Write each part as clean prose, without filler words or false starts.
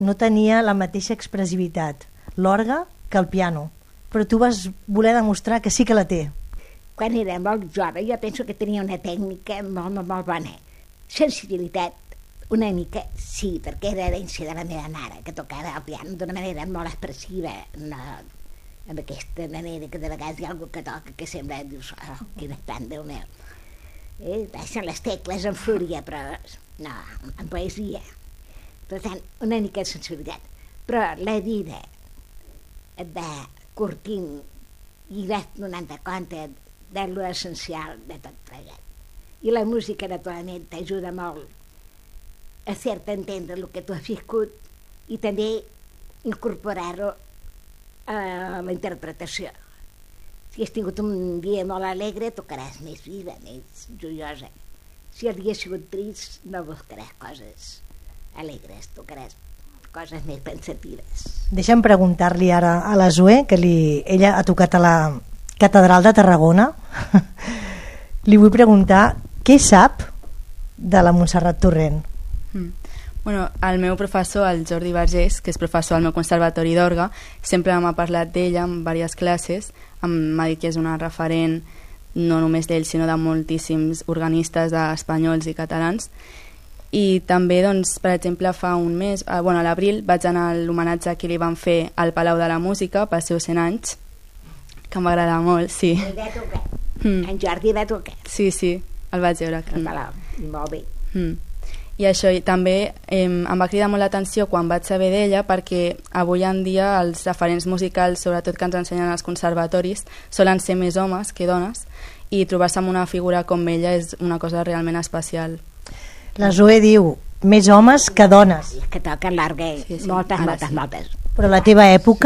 no tenia la mateixa expressivitat, l'orgue, que el piano. Però tu vas voler demostrar que sí que la té. Quan era molt jove jo penso que tenia una tècnica molt bona. Sensibilitat, una mica, sí, perquè era herència de la meva mare, que tocava el piano d'una manera molt expressiva, no, amb aquesta manera que de vegades hi ha algú que toca que sembla, dius, oh, quin espant, Déu meu. Baixen les tecles en fúria, però no, en poesia. Per tant, una mica de sensibilitat. Però la vida et va curtint i vas donant compte de l'essencial de tot plegat. I la música, naturalment, t'ajuda molt a fer-te entendre el que tu has viscut i també incorporar-ho a la interpretació. Si has tingut un dia molt alegre, tocaràs més viva, més joiosa. Si el dia ha sigut trist, no buscaràs coses alegres, tocaràs coses més pensatives. Deixa'm preguntar-li ara a la Zoè, que ella ha tocat a la Catedral de Tarragona. Li vull preguntar què sap de la Montserrat Torrent. Bueno, el meu professor, el Jordi Vergés, que és professor al meu conservatori d'orgue, sempre m'ha parlat d'ella en diverses classes, m'ha dit que és una referent no només d'ell sinó de moltíssims organistes espanyols i catalans. I també, doncs, per exemple, fa un mes, a l'abril, vaig anar a l'homenatge que li van fer al Palau de la Música pels seus 100 anys, que em va agradar molt, sí. I va tocar. En Jordi va tocar. Sí, el vaig veure. Al Palau, molt bé. I això també em va cridar molt l'atenció quan vaig saber d'ella, perquè avui en dia els referents musicals, sobretot que ens ensenyen als conservatoris, solen ser més homes que dones, i trobar-se amb una figura com ella és una cosa realment especial. La Zoè diu, més homes que dones. Que toquen l'orgue, moltes. Però a la teva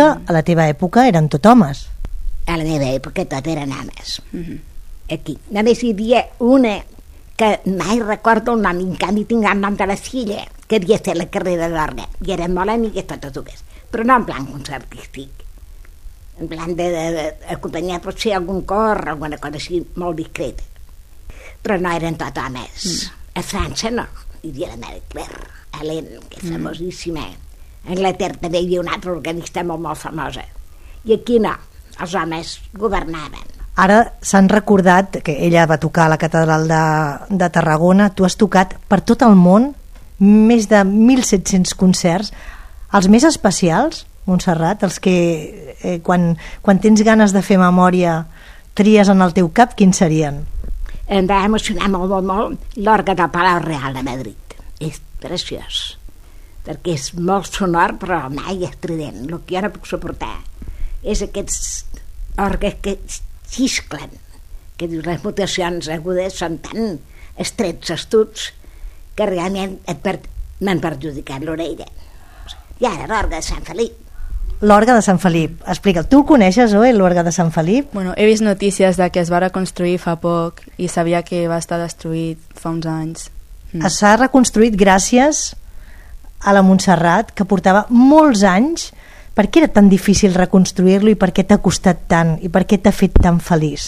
època eren tot homes. A la meva època tot eren homes. Aquí. Només hi havia una que mai recordo el nom, en canvi tinc el nom de la filla, que havia fet la carrera d'orgue, i eren molt amigues totes dues, però no en plan concertístic, en plan d'acompanyar potser algun cor, alguna cosa així molt discreta, però no eren tot homes. A França no, hi havia la Mary Claire, Hélène, que és famosíssima. A Anglaterra també hi havia una altra organista molt famosa, i aquí no, els homes governaven. Ara s'han recordat que ella va tocar a la Catedral de Tarragona. Tu has tocat per tot el món més de 1.700 concerts, els més especials, Montserrat, els que quan tens ganes de fer memòria tries en el teu cap, quins serien? Em va emocionar molt l'orgue del Palau Real de Madrid. És preciós, perquè és molt sonor però mai estrident. El que jo no puc suportar és aquests orgues que xisclen, que dius, les mutacions agudes són tan estrets, astuts, que realment m'han perjudicat l'orella. I ara l'orgue de Sant Felip. L'orgue de Sant Felip, explica'l. Tu el coneixes, l'orgue de Sant Felip? Bueno, he vist notícies de que es va reconstruir fa poc i sabia que va estar destruït fa uns anys. S'ha reconstruït gràcies a la Montserrat, que portava molts anys. Per què era tan difícil reconstruir-lo i per què t'ha costat tant i per què t'ha fet tan feliç?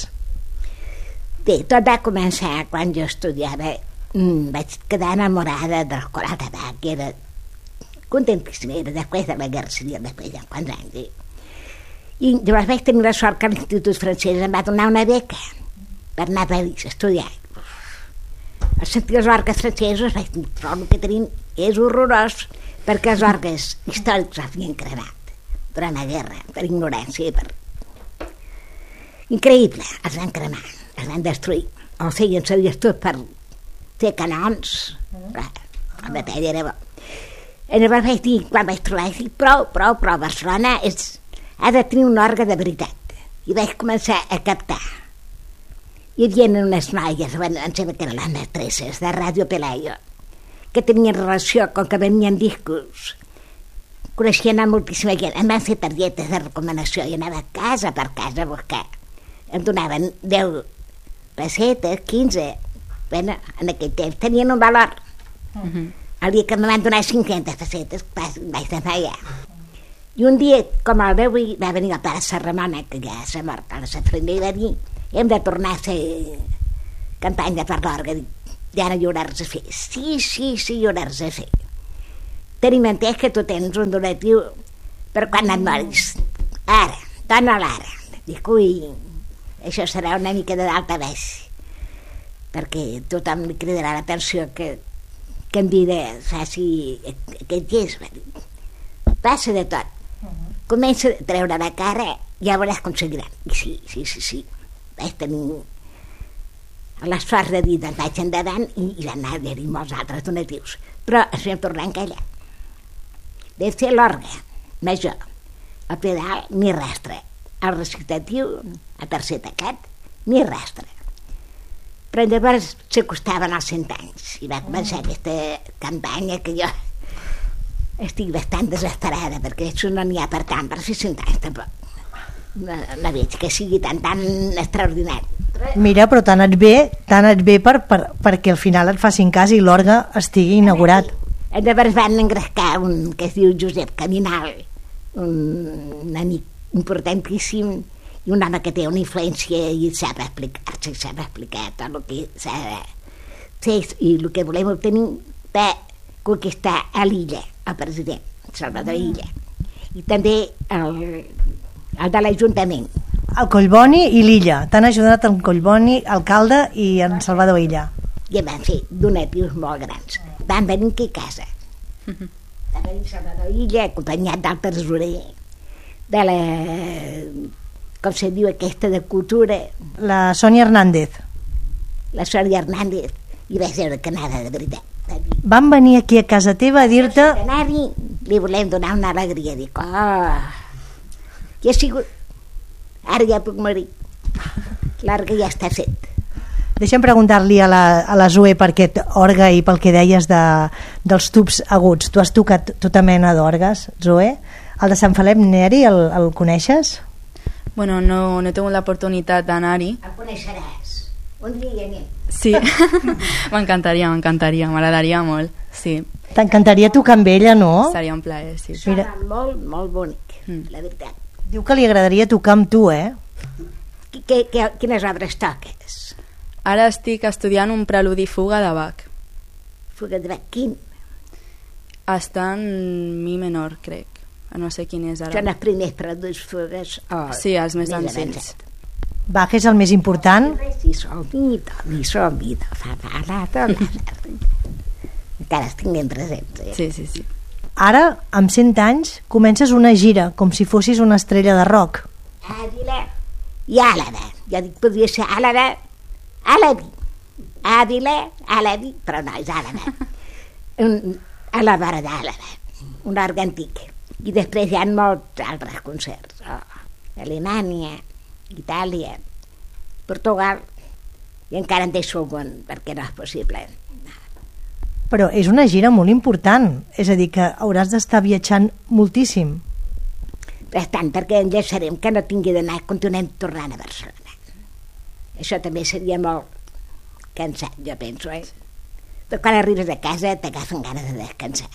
Bé, tot va començar quan jo estudiava. Vaig quedar enamorada de l'escola de Bach, que era contentíssima, era després de la Guerra Civil, després de 4 anys. I llavors vaig tenir la sort que l'Institut francès em va donar una beca per anar a París a estudiar. Al sentir els orgues francesos vaig dir, però el que tenim és horrorós, perquè els orgues històrics havien cremat durant la guerra, per ignorància. Increïble, els van cremar, els van destruir. O feien servir tot per fer canons. La batalla era bo. I llavors vaig dir, quan vaig trobar, vaig dir, prou, Barcelona ha de tenir un orgue de veritat. I vaig començar a captar. Hi havia unes noies, em sembla que eren les mestresses de Ràdio Pelayo, que tenien relació com que venien discos. Coneixien a moltíssima gent, em van fer targetes de recomanació i anava casa per casa a buscar. Em donaven 10 pessetes, 15. Bueno, en aquell temps tenien un valor. El dia que em van donar 50 pessetes vaig desmaiar. I un dia, com el meu va venir el pare Serramona, que ja s'ha mort a la Safrina, i va dir, hem de tornar a fer campanya per l'orgue. Ja no hi haurà res a fer. Sí, hi haurà res a fer. tenim entès que tu tens un donatiu per quan et moris. Ara, dona l'ara. Dic, ui, això serà una mica de d'alta baix, perquè tothom li cridarà l'atenció que en vida faci aquest gest. Passa de tot. Comença a treure la cara, ja veuràs com seguirà. I sí. Vaig tenir l'esforç de dir, doncs vaig endavant i van haver-hi molts altres donatius. Però ens vam tornar a encallar. Vam fer l'orgue major, el pedal ni rastre, el recitatiu, el tercer tacat, ni rastre. Però llavors s'acostaven els 100 anys i va començar aquesta campanya que jo estic bastant desesperada, perquè això no n'hi ha per tant, per 60 anys tampoc. No veig que sigui tan extraordinari. Mira, però tant et ve perquè al final et facin cas i l'orgue estigui inaugurat. Llavors van engrescar un que es diu Josep Caminal, un amic importantíssim i un home que té una influència i sap explicar tot el que s'ha de fer i el que volem obtenir per conquistar a l'illa, el president Salvador Illa, i també el de l'Ajuntament. El Collboni i l'Illa. T'han ajudat el Collboni, alcalde i en Salvador Illa. I em van fer donatius molt grans. Van venir aquí a casa. Va venir Salvador Illa, acompanyat del tresorer, de la... com se diu aquesta de cultura? La Sònia Hernández. La Sònia Hernández. I vaig veure que anava de veritat. Van venir aquí a casa teva a dir-te... Li volem donar una alegria. Dic, ja ha sigut... Ara ja puc morir. L'argue ja està fet. Deixa'm preguntar-li a la Zoe per aquest orgue i pel que deies dels tubs aguts. Tu has tocat tota mena d'orgues, Zoe? El de Sant Felip Neri el coneixes? Bueno, no he tingut l'oportunitat d'anar-hi. El coneixeràs. Un dia anem. Sí, m'encantaria, m'agradaria molt, sí. T'encantaria tocar amb ella, no? Seria un plaer, sí. Sona molt, molt bonic, la veritat. Diu que li agradaria tocar amb tu, eh? Quines obres toques? Ara estic estudiant un preludi fuga de Bach. Fuga de Bach, quin? Està en mi menor, crec. No sé quin és ara. Són els primers preludis fugues? Sí, els més ancians. Bach és el més important? Si sol vida, fa la encara estic ben present. Sí. Ara, amb 100 anys, comences una gira, com si fossis una estrella de rock. Àvila i Àlava. Jo dic, podria ser Àlava, Àlavi. Àvila, Àlavi, però no, és Àlava. A la vora d'Àlava, un orgue antic. I després hi ha molts altres concerts. Alemanya, Itàlia, Portugal, i encara en deixo algun, perquè no és possible. Però és una gira molt important, és a dir, que hauràs d'estar viatjant moltíssim. Bastant, perquè enllaçarem que no tingui d'anar, continuem tornant a Barcelona. Això també seria molt cansat, jo penso, Però quan arribes a casa t'agafen ganes de descansar.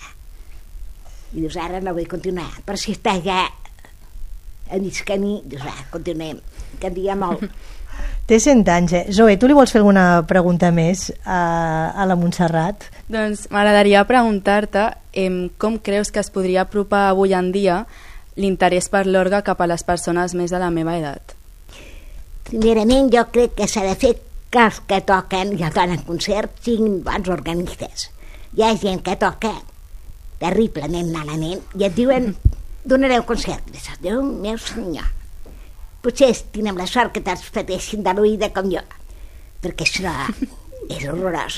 I dius, ara no vull continuar, però si estàs ja a mig camí, dius, continuem, canvia molt. Té 100 anys, Zoe, tu li vols fer alguna pregunta més a la Montserrat? Doncs m'agradaria preguntar-te com creus que es podria apropar avui en dia l'interès per l'orgue cap a les persones més de la meva edat? Primerament, jo crec que s'ha de fer que els que toquen i els donen concerts siguin bons organistes. Hi ha gent que toca terriblement malament i et diuen, donareu concert. Déu meu senyor. Potser tindrem la sort que te'ls pateixin de l'oïda com jo, perquè això és horrorós,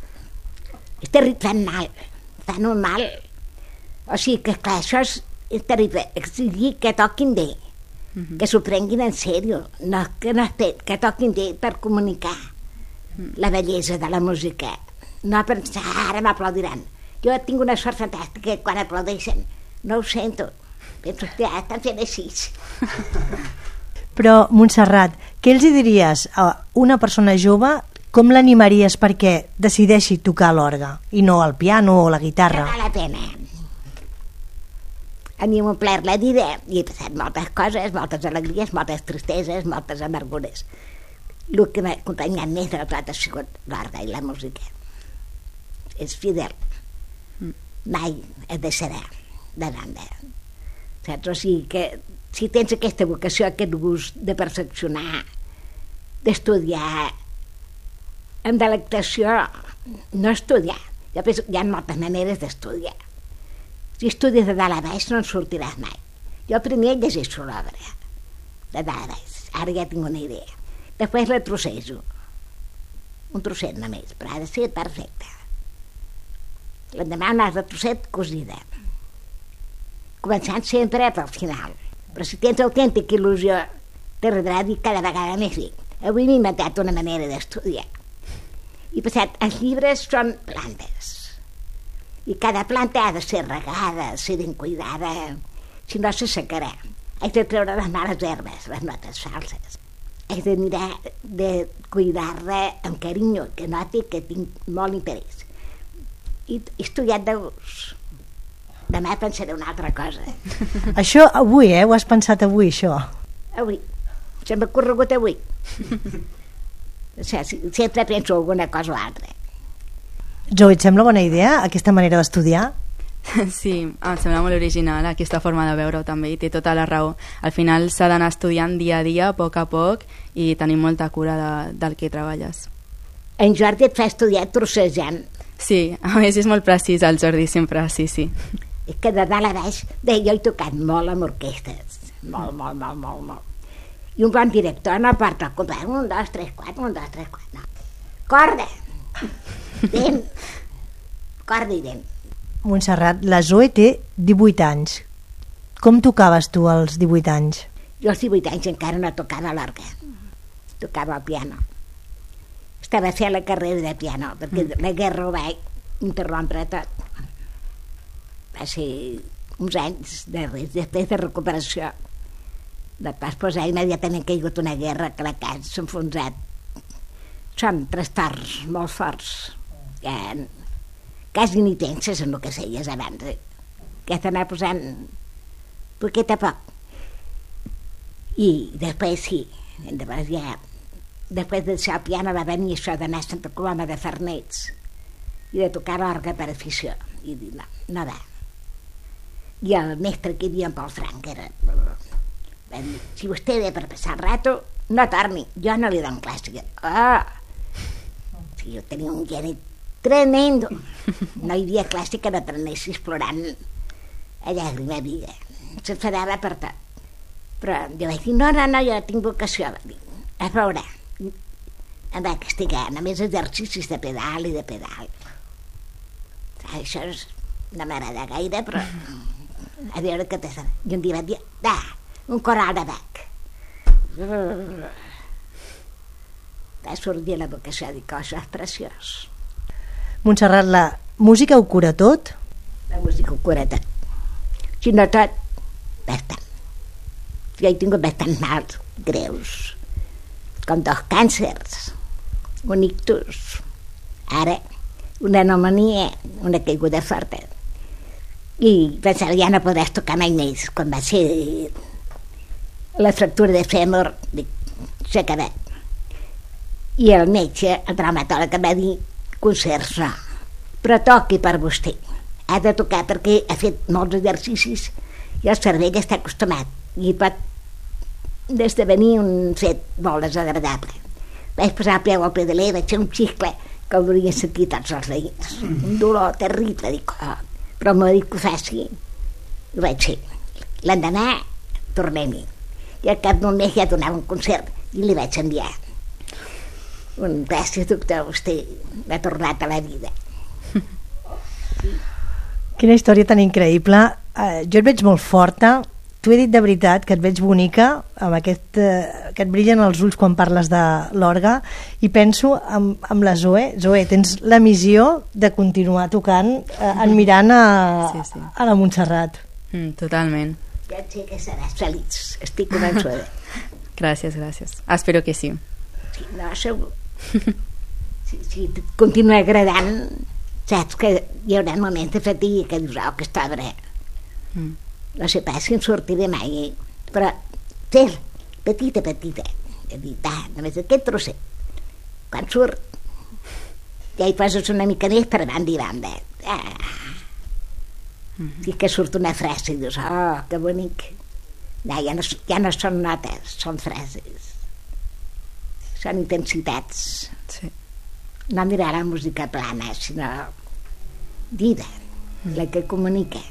És terrible, fan un mal. O sigui que, clar, això és terrible. Exigir que toquin bé, que s'ho prenguin en sèrio, que toquin bé per comunicar la bellesa de la música. No pensar, ara m'aplaudiran. Jo tinc una sort fantàstica que quan aplaudeixen no ho sento. Penso que estan fent així. Però, Montserrat, què els diries a una persona jove? Com l'animaries perquè decideixi tocar l'orgue i no el piano o la guitarra? Que val la pena. A mi m'ha omplert la vida i he passat moltes coses, moltes alegries, moltes tristeses, moltes amargures. El que m'ha acompanyat més de tot ha sigut l'orgue i la música. És fidel. mai et deixarà de banda. Saps? O sigui que si tens aquesta vocació, aquest gust de perfeccionar, d'estudiar, amb delectació, no estudiar. Jo penso que hi ha moltes maneres d'estudiar. Si estudies de dalt a baix no en sortiràs mai. Jo primer llegeixo l'obra, de dalt a baix. Ara ja tinc una idea. Després la trossejo. Un trosset només, però ha de ser perfecte. L'endemà un altre trosset cosida. Començant sempre pel final. Però si tens autèntica il·lusió, t'agradarà dir cada vegada més bé. Avui m'he inventat una manera d'estudiar. I passat, els llibres són plantes. I cada planta ha de ser regada, ser ben cuidada, si no s'assecarà. Haig de treure les males herbes, les notes falses. Haig de mirar de cuidar-la amb carinyo, que noti que tinc molt interès. I he estudiat de gust. Demà pensaré una altra cosa. Això avui, ho has pensat avui, això? Avui. Se m'ha corregut avui. O sigui, sempre penso alguna cosa o altra. Zoe, et sembla bona idea aquesta manera d'estudiar? Sí, em sembla molt original aquesta forma de veure-ho també, i té tota la raó. Al final s'ha d'anar estudiant dia a dia, a poc, i tenir molta cura del que treballes. En Jordi et fa estudiar trossejant. Sí, a més és molt precís el Jordi sempre, sí. És que de dalt a baix, jo he tocat molt amb orquestres, molt. I un bon director no porta el complet, 1, 2, 3, 4, 1, 2, 3, 4, no. Corda, dent, corda i dent. Montserrat, la Zoe té 18 anys. Com tocaves tu als 18 anys? Jo als 18 anys encara no tocava l'orgue, tocava el piano. Estava fent la carrera de piano, perquè la guerra ho va interrompre tot. Va ser uns anys després de recuperació. Després immediatament que hi ha hagut una guerra que la casa s'ha enfonsat. Són trastorns molt forts, que quasi ni penses en el que seies abans, que has d'anar posant poquet a poc. I després sí, després de deixar el piano va venir això d'anar a Santa Coloma de Farners i de tocar l'orgue per afició, i dir no va. I el mestre que hi havia en Pol Frank era... van dir, si vostè ve per passar el rato, no torni, jo no li dono clàssica. Sí, jo tenia un geni tremendo. No hi havia clàssica que t'anessis plorant a llàgrima vida. S'enfadava per tot. Però jo vaig dir, no, jo tinc vocació. Va dir, a veure, em va castigar només exercicis de pedal i de pedal. Això no m'agrada gaire, però a veure què t'ha... I un dia va dir, un coral de Bach. Va sortir la vocació, dic, això és preciós. Montserrat, la música ho cura tot? La música ho cura tot. Si no tot, bastant. Jo he tingut bastants mals greus, com 2 càncers, un ictus, ara una pneumònia, una caiguda forta. I pensava, ja no podràs tocar mai més. Quan va ser la fractura de fèmur, dic, s'ha acabat. I el metge, el traumatòleg, em va dir, concerts no, però toqui per vostè. Ha de tocar perquè ha fet molts exercicis i el cervell està acostumat i pot esdevenir un fet molt desagradable. Vaig posar el peu al pedaler, vaig fer un xiscle que ho volien sentir tots els veïns. Un dolor terrible, dic, però m'ho dit que ho faci. Ho vaig fer. L'endemà tornem-hi. I al cap d'un mes ja donava un concert i li vaig enviar un gràcies, doctor, vostè m'ha tornat a la vida. Quina història tan increïble. Jo et veig molt forta. T'ho he dit de veritat, que et veig bonica, amb que et brillen els ulls quan parles de l'orgue, i penso amb la Zoe. Zoe, tens la missió de continuar tocant, admirant a la Montserrat. Totalment. Ja sé que seràs feliç, estic convençuda. Gràcies. Espero que sí. Sí, no, segur. Si et continua agradant, saps que hi haurà moments de fatiga que dius, que està obra. No sé pas si en sortiré mai, però fer petita. De dir, només aquest trosset. Quan surt, ja hi poses una mica més per banda i banda. I que surt una frase i dius, oh, que bonic. Ja no són notes, són frases. Són intensitats. Sí. No mirar la música plana, sinó vida, la que comunica.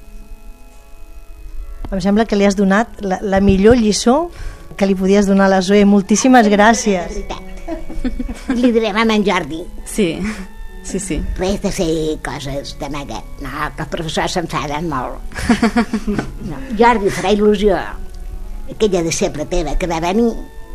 Em sembla que li has donat la millor lliçó que li podies donar a la Zoe. Moltíssimes gràcies. Li direm a en Jordi. Sí, sí, sí. Res de fer coses d'amagat. No, que els professors s'enfaden molt. No, Jordi, farà il·lusió aquella de sempre teva que va venir,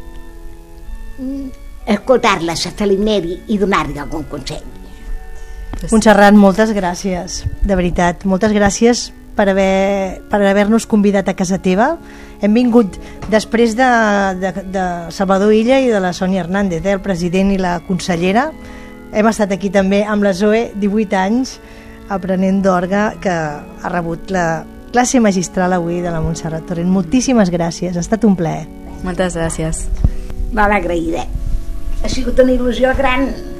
escoltar-la, a Felineri i donar-li algun consell. Montserrat, moltes gràcies, de veritat, moltes gràcies per haver-nos convidat a casa teva. Hem vingut després de Salvador Illa i de la Sònia Hernández, el president i la consellera. Hem estat aquí també amb la Zoe, 18 anys, aprenent d'orgue, que ha rebut la classe magistral avui de la Montserrat Torrent. Moltíssimes gràcies, ha estat un plaer. Moltes gràcies. Molt agraïda. Ha sigut una il·lusió gran